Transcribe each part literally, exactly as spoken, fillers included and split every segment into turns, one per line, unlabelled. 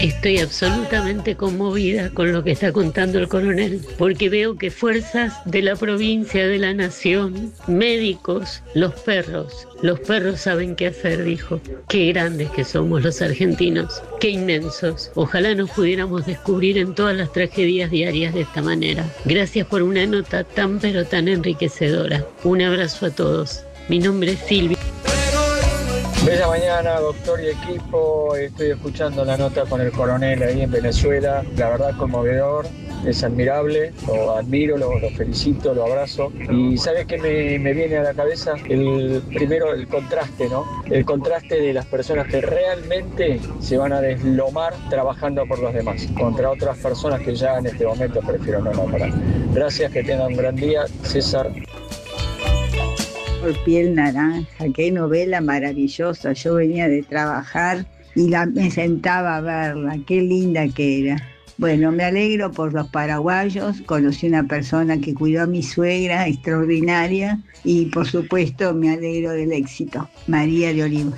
Estoy absolutamente conmovida con lo que está contando el coronel, porque veo que fuerzas de la provincia, de la nación, médicos, los perros, los perros saben qué hacer, dijo. Qué grandes que somos los argentinos, qué inmensos. Ojalá nos pudiéramos descubrir en todas las tragedias diarias de esta manera. Gracias por una nota tan pero tan enriquecedora. Un abrazo a todos. Mi nombre es Silvia.
Bella mañana, doctor y equipo. Estoy escuchando la nota con el coronel ahí en Venezuela. La verdad, conmovedor, es admirable. Lo admiro, lo, lo felicito, lo abrazo. Y ¿sabes qué me, me viene a la cabeza? El primero, el contraste, ¿no? El contraste de las personas que realmente se van a deslomar trabajando por los demás, contra otras personas que ya en este momento prefiero no nombrar. Gracias, que tengan un gran día. César.
Por piel naranja, qué novela maravillosa. Yo venía de trabajar y la, me sentaba a verla, qué linda que era. Bueno, me alegro por los paraguayos, conocí una persona que cuidó a mi suegra, extraordinaria, y por supuesto me alegro del éxito. María de Olivos.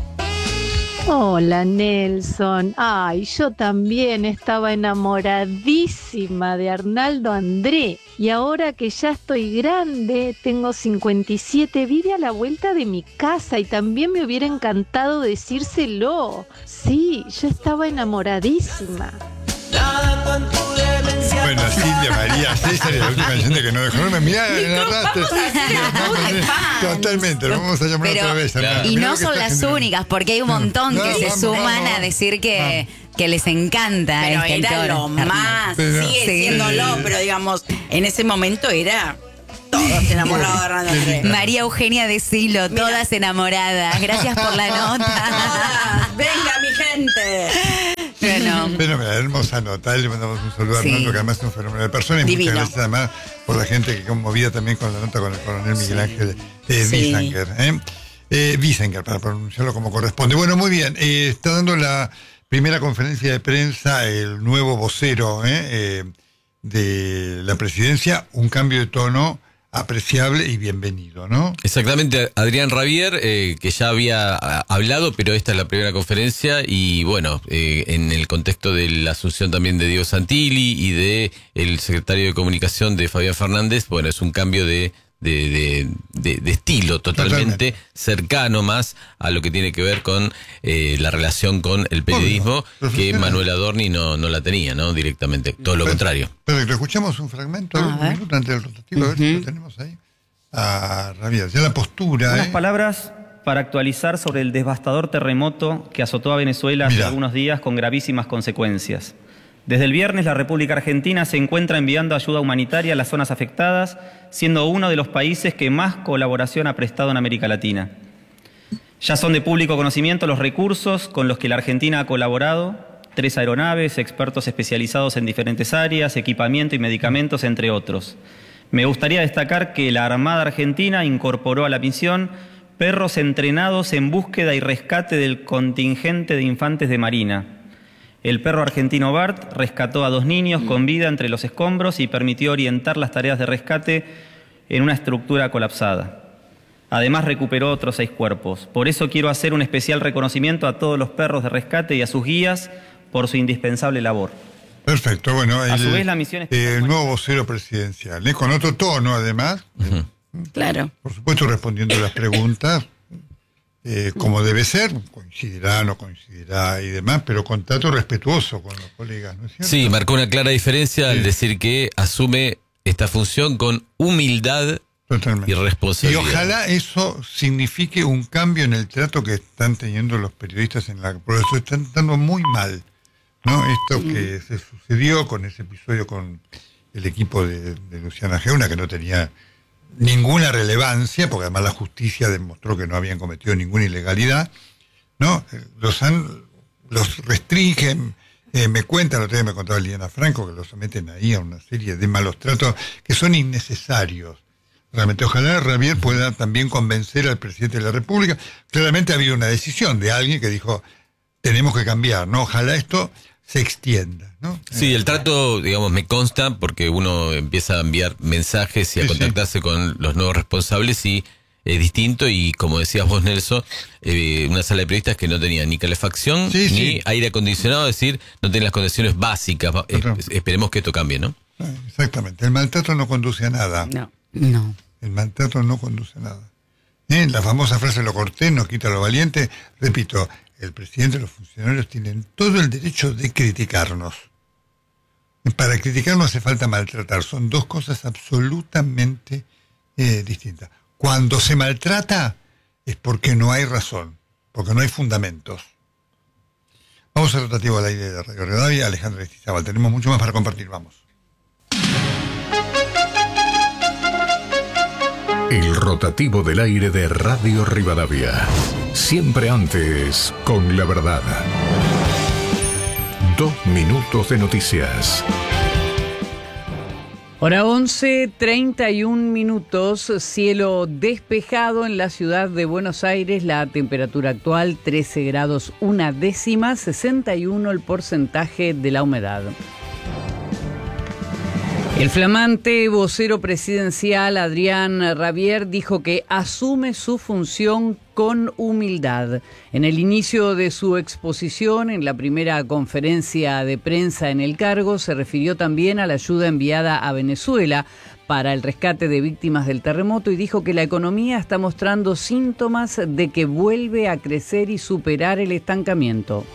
Hola Nelson, ay, yo también estaba enamoradísima de Arnaldo André y ahora que ya estoy grande, tengo cincuenta y siete, vive a la vuelta de mi casa y también me hubiera encantado decírselo. Sí, yo estaba enamoradísima.
Bueno, Silvia, María, César y la última canción de que no dejó. No me mirá, agarraste. Totalmente, lo vamos a llamar
Pero,
otra vez.
Claro. Y no son las únicas, porque hay un montón no, que no, se vamos, suman vamos, a decir que, que les encanta.
Pero
este
era
autor,
lo más,
pero,
sigue
sí.
siéndolo, pero digamos, en ese momento era todos enamorados de Arnaldo André.
María Eugenia de Silo,
Mira.
Todas enamoradas. Gracias por la nota.
Todas, venga mi gente.
Bueno,
Pero mira, hermosa nota, le mandamos un saludo
Sí.
a Arnaldo, que además es un fenómeno de persona, y
Divino.
muchas gracias además por la gente que conmovía también con la nota con el coronel Miguel
Sí.
Ángel eh,
Sí.
Wiesenker, ¿eh? Eh, Wiesenker, para pronunciarlo como corresponde. Bueno, muy bien, eh, está dando la primera conferencia de prensa el nuevo vocero eh, eh, de la presidencia, un cambio de tono apreciable y bienvenido, ¿no?
Exactamente, Adrián Rabier, eh, que ya había a, hablado, pero esta es la primera conferencia y bueno, eh, en el contexto de la asunción también de Diego Santilli y de el secretario de Comunicación de Fabián Fernández, bueno, es un cambio de de, de, de, de estilo totalmente, totalmente cercano más a lo que tiene que ver con eh, la relación con el periodismo, Obvio, que Manuel Adorni no, no la tenía, ¿no? Directamente, todo lo
pero,
contrario.
Pero escuchamos un fragmento,
a
un
ver.
minuto antes del rotativo, uh-huh. a ver si lo tenemos ahí. A Rabier, ya la postura.
Unas
¿eh?
palabras para actualizar sobre el devastador terremoto que azotó a Venezuela hace
Mirá.
algunos días con gravísimas consecuencias. Desde el viernes, la República Argentina se encuentra enviando ayuda humanitaria a las zonas afectadas, siendo uno de los países que más colaboración ha prestado en América Latina. Ya son de público conocimiento los recursos con los que la Argentina ha colaborado: tres aeronaves, expertos especializados en diferentes áreas, equipamiento y medicamentos, entre otros. Me gustaría destacar que la Armada Argentina incorporó a la misión perros entrenados en búsqueda y rescate del contingente de infantes de Marina. El perro argentino Bart rescató a dos niños con vida entre los escombros y permitió orientar las tareas de rescate en una estructura colapsada. Además, recuperó otros seis cuerpos. Por eso quiero hacer un especial reconocimiento a todos los perros de rescate y a sus guías por su indispensable labor.
Perfecto, bueno,
a
el,
su vez la misión es
eh, el nuevo vocero presidencial, ¿eh? Con otro tono además,
Uh-huh.
Claro.
por supuesto respondiendo a las preguntas, eh, como debe ser, coincidirá, no coincidirá y demás, pero con trato respetuoso con los colegas, ¿no es cierto?
Sí, marcó una clara diferencia
Sí.
al decir que asume esta función con humildad
Totalmente.
y responsabilidad.
Y ojalá eso signifique un cambio en el trato que están teniendo los periodistas en la... Por eso están dando muy mal, ¿no? Esto que se sucedió con ese episodio con el equipo de, de Luciana Geuna, que no tenía ninguna relevancia, porque además la justicia demostró que no habían cometido ninguna ilegalidad, ¿no? Los han, los restringen, eh, me cuentan, el otro día me contaba Liliana Franco, que los someten ahí a una serie de malos tratos que son innecesarios. Realmente, ojalá Rabier pueda también convencer al presidente de la República. Claramente ha habido una decisión de alguien que dijo, tenemos que cambiar, ¿no? Ojalá esto se extienda, ¿no?
Sí, el trato, digamos, me consta porque uno empieza a enviar mensajes y a
Sí,
contactarse
sí.
con los nuevos responsables y es distinto y como decías vos, Nelson, eh, una sala de periodistas que no tenía ni calefacción
Sí,
ni
sí.
aire acondicionado, es decir, no tenía las condiciones básicas. Eh, esperemos que esto cambie, ¿no?
Exactamente. El maltrato no conduce a nada.
No.
No.
El maltrato no conduce a nada. ¿Eh? La famosa frase lo cortés no quita lo valiente. Repito, el presidente y los funcionarios tienen todo el derecho de criticarnos. Para criticar no hace falta maltratar. Son dos cosas absolutamente eh, distintas. Cuando se maltrata es porque no hay razón, porque no hay fundamentos. Vamos al rotativo al aire de Radio Rivadavia. Alejandra Estizábal, tenemos mucho más para compartir. Vamos.
El rotativo del aire de Radio Rivadavia. Siempre antes, con la verdad. Dos minutos de noticias.
Hora once, treinta y un minutos, cielo despejado en la ciudad de Buenos Aires, la temperatura actual trece grados una décima, sesenta y uno el porcentaje de la humedad. El flamante vocero presidencial Adrián Rabier dijo que asume su función con humildad. En el inicio de su exposición, en la primera conferencia de prensa en el cargo, se refirió también a la ayuda enviada a Venezuela para el rescate de víctimas del terremoto y dijo que la economía está mostrando síntomas de que vuelve a crecer y superar el estancamiento.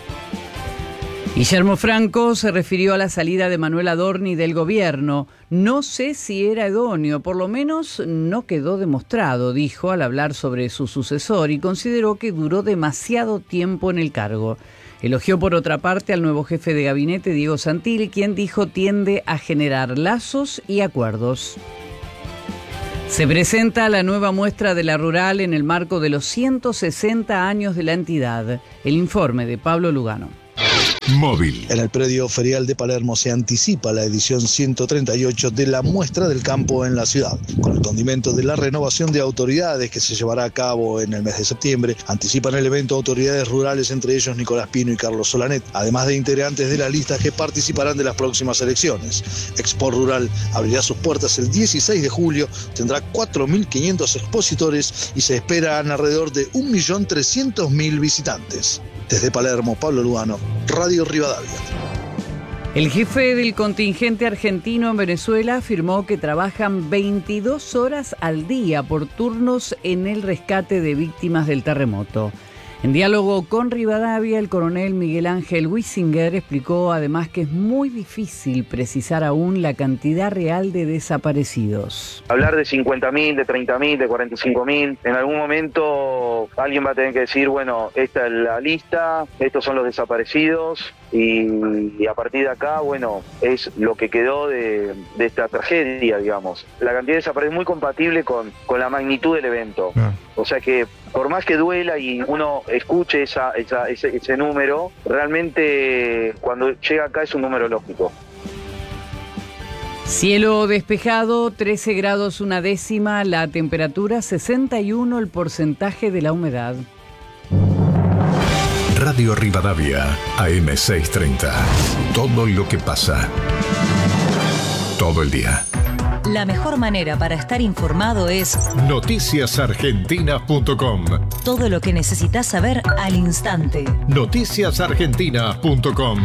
Guillermo Franco se refirió a la salida de Manuel Adorni del gobierno. No sé si era idóneo, por lo menos no quedó demostrado, dijo al hablar sobre su sucesor y consideró que duró demasiado tiempo en el cargo. Elogió por otra parte al nuevo jefe de gabinete, Diego Santilli, quien dijo tiende a generar lazos y acuerdos. Se presenta la nueva muestra de la Rural en el marco de los ciento sesenta años de la entidad. El informe de Pablo Lugano.
Móvil.
En el predio ferial de Palermo se anticipa la edición ciento treinta y ocho de la Muestra del Campo en la ciudad. Con el condimento de la renovación de autoridades que se llevará a cabo en el mes de septiembre, anticipan el evento autoridades rurales, entre ellos Nicolás Pino y Carlos Solanet, además de integrantes de la lista que participarán de las próximas elecciones. Expo Rural abrirá sus puertas el dieciséis de julio, tendrá cuatro mil quinientos expositores y se esperan alrededor de un millón trescientos mil visitantes. Desde Palermo, Pablo Lugano, Radio Rivadavia.
El jefe del contingente argentino en Venezuela afirmó que trabajan veintidós horas al día por turnos en el rescate de víctimas del terremoto. En diálogo con Rivadavia, el coronel Miguel Ángel Wissinger explicó además que es muy difícil precisar aún la cantidad real de desaparecidos.
Hablar de cincuenta mil, de treinta mil, de cuarenta y cinco mil, en algún momento alguien va a tener que decir, bueno, esta es la lista, estos son los desaparecidos y, y a partir de acá, bueno, es lo que quedó de, de esta tragedia, digamos. La cantidad de desaparecidos es muy compatible con, con la magnitud del evento. Ah. O sea que por más que duela y uno escuche esa, esa, ese, ese número, realmente cuando llega acá es un número lógico.
Cielo despejado, trece grados una décima, la temperatura sesenta y uno el porcentaje de la humedad.
Radio Rivadavia, A M seiscientos treinta. Todo lo que pasa. Todo el día.
La mejor manera para estar informado es
noticias argentinas punto com.
Todo lo que necesitas saber al instante.
noticias argentinas punto com.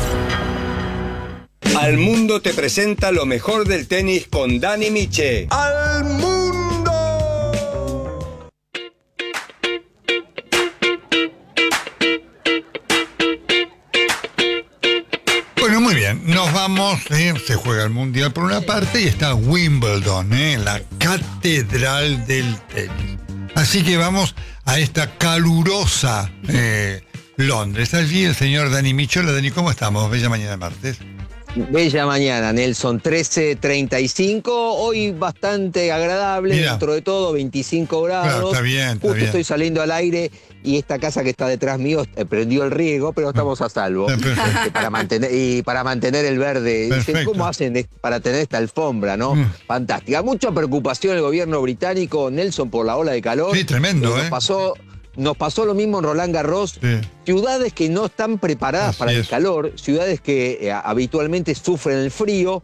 Al Mundo te presenta lo mejor del tenis con Dani Miche. ¡Al Mundo!
Bueno, muy bien, nos vamos, ¿eh? Se juega el Mundial por una parte y está Wimbledon, ¿eh? La catedral del tenis. Así que vamos a esta calurosa eh, Londres. Allí el señor Dani Miche. Hola Dani, ¿cómo estamos? Bella mañana de martes.
Bella mañana, Nelson, trece treinta y cinco, hoy bastante agradable. Mirá. Dentro de todo, veinticinco grados.
Claro, está bien, está
Justo
bien.
Estoy saliendo al aire y esta casa que está detrás mío eh, prendió el riego, pero estamos a salvo. Este, para mantener, y para mantener el verde. Dicen, ¿cómo hacen para tener esta alfombra, no? Mm. Fantástica. Mucha preocupación el gobierno británico, Nelson, por la ola de calor.
Sí, tremendo,
eh, nos
¿eh?
Pasó... Nos pasó lo mismo en Roland Garros, sí. Ciudades que no están preparadas Así para es. el calor, ciudades que eh, habitualmente sufren el frío,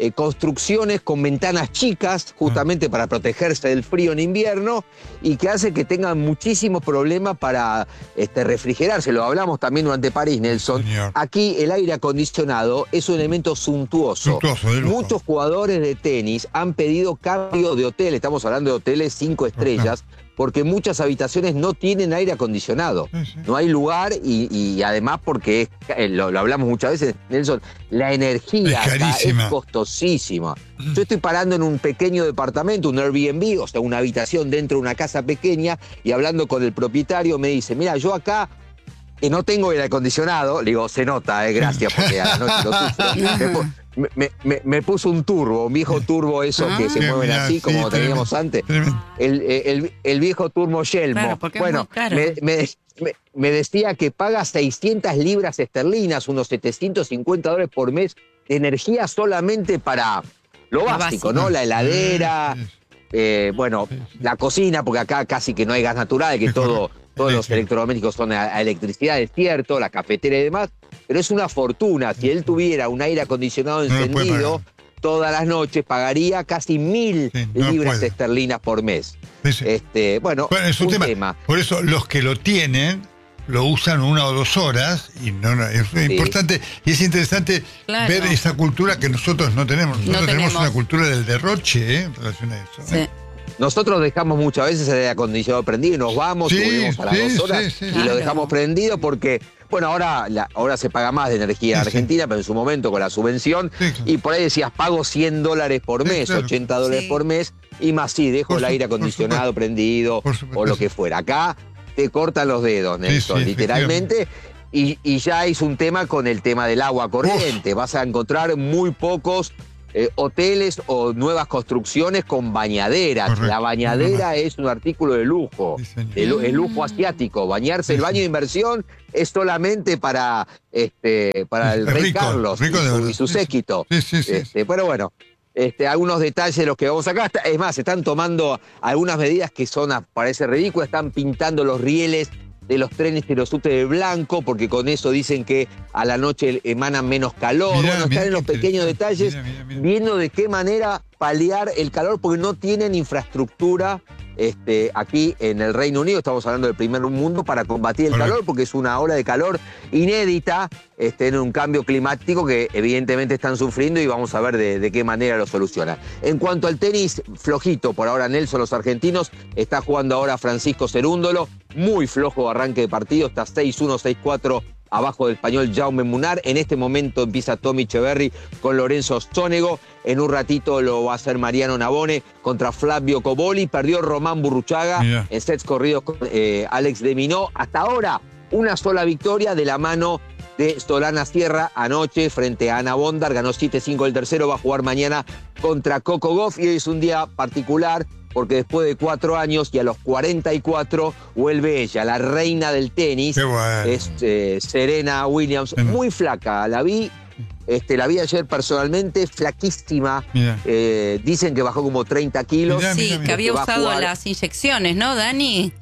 eh, construcciones con ventanas chicas, justamente para protegerse del frío en invierno, y que hace que tengan muchísimos problemas para este, refrigerarse. Lo hablamos también durante París, Nelson.
Señor.
Aquí el aire acondicionado es un elemento suntuoso.
Suntuoso, de lujo.
Muchos jugadores de tenis han pedido cambio de hotel, estamos hablando de hoteles cinco estrellas, porque muchas habitaciones no tienen aire acondicionado. Sí, sí. No hay lugar y, y además porque, es, eh, lo, lo hablamos muchas veces, Nelson, la energía
es,
acá es costosísima. Yo estoy parando en un pequeño departamento, un Airbnb, o sea, una habitación dentro de una casa pequeña, y hablando con el propietario me dice, mira, yo acá eh, no tengo aire acondicionado. Le digo, se nota, eh, gracias, porque a la noche lo sufro. Me, me, me, me puso un turbo, un viejo turbo, eso ah, que se mueven mira, así, sí, como sí, teníamos sí, antes. El, el, el viejo turbo Yelmo. Claro, bueno, me, me, me, me decía que paga seiscientas libras esterlinas, unos setecientos cincuenta dólares por mes de energía solamente para lo básico, básico. ¿no? La heladera, sí, sí. Eh, bueno, sí, sí. la cocina, porque acá casi que no hay gas natural, que todo, todos los electrodomésticos son a, a electricidad, es cierto, la cafetera y demás. Pero es una fortuna. Si él tuviera un aire acondicionado encendido no todas las noches, pagaría casi mil sí, no libras puede. esterlinas por mes. Sí, sí. Este, bueno,
bueno, es un, un tema. tema. Por eso los que lo tienen lo usan una o dos horas y no, no es sí. importante y es interesante claro. ver esa cultura que nosotros no tenemos. Nosotros no tenemos. tenemos una cultura del derroche ¿eh? en relación a eso.
Sí. ¿eh? Nosotros dejamos muchas veces el aire acondicionado prendido y nos vamos sí, y volvemos a las sí, dos horas sí, sí, y claro. lo dejamos prendido porque, bueno, ahora, la, ahora se paga más de energía en sí, Argentina, sí. pero en su momento con la subvención, sí, claro. y por ahí decías, pago cien dólares por mes, sí, claro. ochenta dólares sí. por mes, y más sí, dejo por el aire acondicionado prendido o lo que fuera. Acá te cortan los dedos, Nelson, sí, sí, literalmente. Y, y ya es un tema con el tema del agua corriente. Uf. Vas a encontrar muy pocos Eh, hoteles o nuevas construcciones con bañaderas. Correcto. La bañadera es un artículo de lujo, sí, de, el lujo asiático. Bañarse, sí, el baño sí. de inversión es solamente para, este, para el rey rico, Carlos rico y, su, y su séquito. Sí, sí, sí, este, sí. Pero bueno, este, algunos detalles de los que vamos acá. Es más, se están tomando algunas medidas que son, parece ridículas, están pintando los rieles de los trenes y los subtes de blanco, porque con eso dicen que a la noche emanan menos calor. Mirá, bueno, están en los pequeños detalles, mirá, mirá, mirá. viendo de qué manera paliar el calor, porque no tienen infraestructura este, aquí en el Reino Unido, estamos hablando del primer mundo, para combatir el calor, porque es una ola de calor inédita este, en un cambio climático que evidentemente están sufriendo y vamos a ver de, de qué manera lo solucionan. En cuanto al tenis, flojito por ahora Nelson, los argentinos, está jugando ahora Francisco Cerúndolo, muy flojo arranque de partido, está seis uno, seis cuatro abajo del español Jaume Munar. En este momento empieza Tommy Echeverry con Lorenzo Sonego. En un ratito lo va a hacer Mariano Navone contra Flavio Cobolli. Perdió Román Burruchaga Mira. en sets corridos con eh, Alex de Minó. Hasta ahora, una sola victoria de la mano de Solana Sierra anoche frente a Ana Bondar. Ganó siete cinco el tercero, va a jugar mañana contra Coco Gauff. Y hoy es un día particular porque después de cuatro años y a los cuarenta y cuatro vuelve ella, la reina del tenis. Bueno. Es eh, Serena Williams, bueno. muy flaca. La vi, este, la vi ayer personalmente, flaquísima. Eh, dicen que bajó como treinta kilos.
Mirá, sí, mirá, mirá. que había que usado las inyecciones, ¿no, Dani?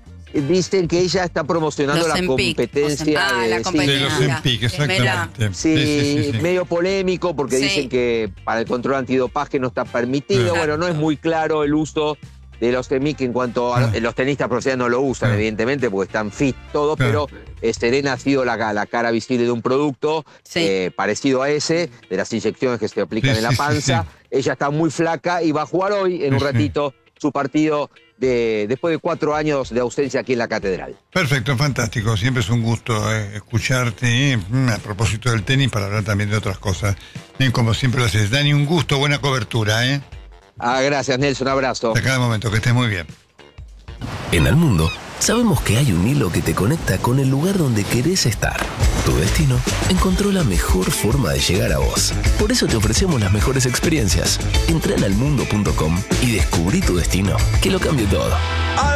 Dicen que ella está promocionando la competencia.
Ah, la competencia.
De los Empic, exactamente.
Sí, sí, sí, sí, sí, medio polémico porque sí. dicen que para el control antidopaje no está permitido. Sí. Bueno, no es muy claro el uso de los Empic en cuanto a sí. los tenistas profesionales no lo usan, sí. evidentemente, porque están fit todos, sí. pero eh, Serena ha sido la, la cara visible de un producto sí. eh, parecido a ese, de las inyecciones que se aplican sí, en la panza. Sí, sí. Ella está muy flaca y va a jugar hoy, en sí, un ratito, sí. su partido De, después de cuatro años de ausencia aquí en la Catedral.
Perfecto, fantástico. Siempre es un gusto eh, escucharte eh, a propósito del tenis para hablar también de otras cosas. Eh, como siempre lo haces. Dani, un gusto, buena cobertura. ¿eh?
Ah, gracias, Nelson. Un abrazo.
Hasta cada momento, que estés muy bien.
En el mundo, sabemos que hay un hilo que te conecta con el lugar donde querés estar. Tu destino encontró la mejor forma de llegar a vos. Por eso te ofrecemos las mejores experiencias. Entra en almundo punto com y descubrí tu destino, que lo cambie todo.